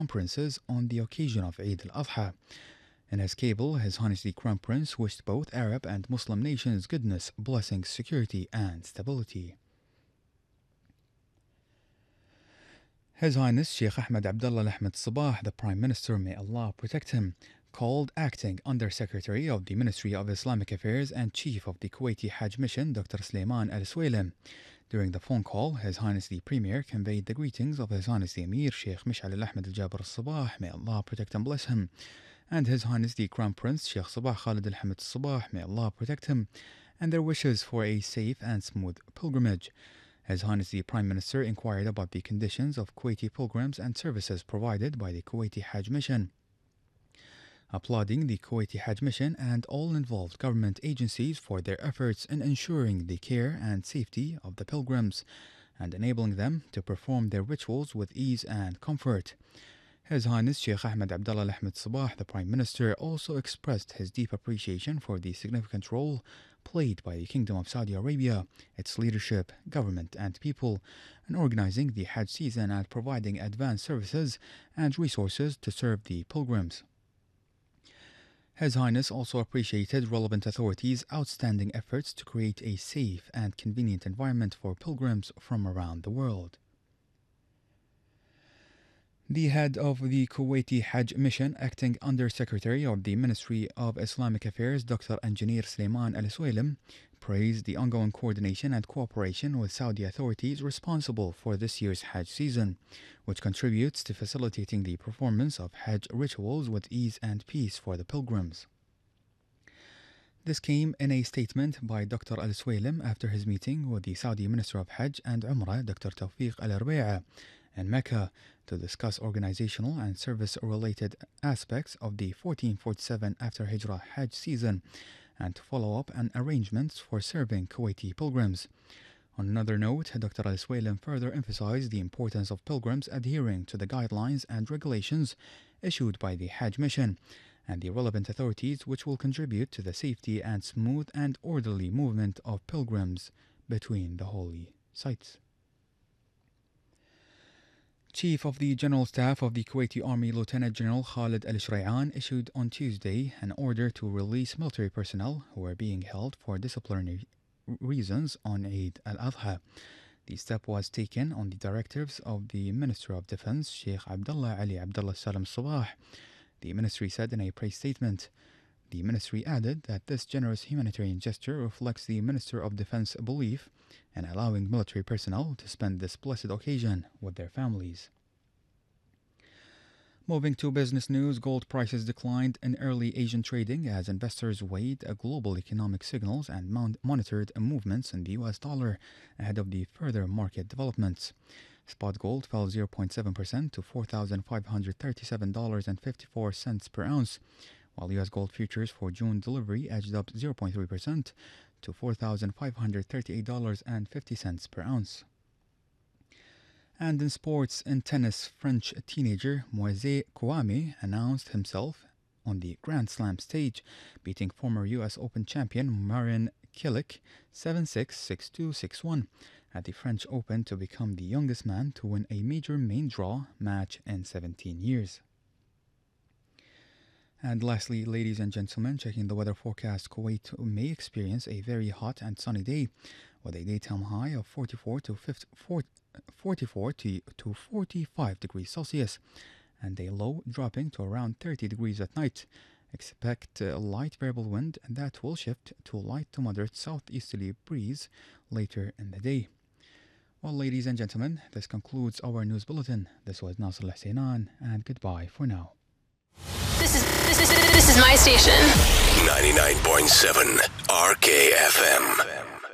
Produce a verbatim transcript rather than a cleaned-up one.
princes on the occasion of Eid al-Adha. In his cable, His Highness the Crown Prince wished both Arab and Muslim nations goodness, blessings, security, and stability. His Highness Sheikh Ahmed Abdullah Al-Ahmed Sabah, the Prime Minister, may Allah protect him, called Acting Under Secretary of the Ministry of Islamic Affairs and Chief of the Kuwaiti Hajj Mission, Doctor Sulaiman Al-Suwailim. During the phone call, His Highness the Premier conveyed the greetings of His Highness the Emir Sheikh Mish'al Al-Ahmed Al-Jabir Al-Sabah, may Allah protect and bless him, and His Highness the Crown Prince Sheikh Sabah Khalid Al-Hamid Sabah, may Allah protect him, and their wishes for a safe and smooth pilgrimage. His Highness the Prime Minister inquired about the conditions of Kuwaiti pilgrims and services provided by the Kuwaiti Hajj Mission, applauding the Kuwaiti Hajj Mission and all involved government agencies for their efforts in ensuring the care and safety of the pilgrims and enabling them to perform their rituals with ease and comfort. His Highness Sheikh Ahmed Abdullah Al-Ahmed Sabah, the Prime Minister, also expressed his deep appreciation for the significant role played by the Kingdom of Saudi Arabia, its leadership, government, and people in organizing the Hajj season and providing advanced services and resources to serve the pilgrims. His Highness also appreciated relevant authorities' outstanding efforts to create a safe and convenient environment for pilgrims from around the world. The head of the Kuwaiti Hajj Mission, acting Under Secretary of the Ministry of Islamic Affairs, Doctor Engineer Sulaiman Al-Suwailim, praised the ongoing coordination and cooperation with Saudi authorities responsible for this year's Hajj season, which contributes to facilitating the performance of Hajj rituals with ease and peace for the pilgrims. This came in a statement by Doctor Al-Suwailim after his meeting with the Saudi Minister of Hajj and Umrah, Doctor Tawfiq Al-Rubay'a, in Mecca to discuss organizational and service-related aspects of the fourteen forty-seven after Hijrah Hajj season and to follow up on arrangements for serving Kuwaiti pilgrims. On another note, Doctor Al-Suwailim further emphasized the importance of pilgrims adhering to the guidelines and regulations issued by the Hajj Mission and the relevant authorities, which will contribute to the safety and smooth and orderly movement of pilgrims between the holy sites. Chief of the General Staff of the Kuwaiti Army Lieutenant General Khalid Al-Shrai'an issued on Tuesday an order to release military personnel who are being held for disciplinary reasons on Eid al-Adha. The step was taken on the directives of the Minister of Defense, Sheikh Abdullah Ali Abdullah Salam Sabah. The ministry said in a press statement. The ministry added that this generous humanitarian gesture reflects the Minister of Defense belief in allowing military personnel to spend this blessed occasion with their families. Moving to business news, gold prices declined in early Asian trading as investors weighed global economic signals and monitored movements in the U S dollar ahead of the further market developments. Spot gold fell zero point seven percent to four thousand five hundred thirty-seven dollars and fifty-four cents per ounce, while U S gold futures for June delivery edged up zero point three percent to four thousand five hundred thirty-eight dollars and fifty cents per ounce. And in sports, in tennis, French teenager Moise Kouame announced himself on the Grand Slam stage, beating former U S Open champion Marin Cilic seven six, six two, six one at the French Open to become the youngest man to win a major main draw match in seventeen years. And lastly, ladies and gentlemen, checking the weather forecast, Kuwait may experience a very hot and sunny day with a daytime high of forty-four to forty-five degrees Celsius and a low dropping to around thirty degrees at night. Expect a light variable wind that will shift to a light to moderate southeasterly breeze later in the day. Well, ladies and gentlemen, this concludes our news bulletin. This was Nasser Al-Husainan, and goodbye for now. This is this is this is my station. ninety-nine point seven R K F M.